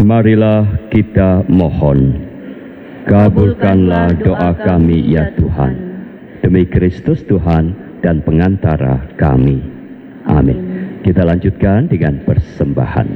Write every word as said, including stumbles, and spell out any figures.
Marilah kita mohon, kabulkanlah doa kami ya Tuhan, demi Kristus Tuhan dan pengantara kami. Amin. Kita lanjutkan dengan persembahan.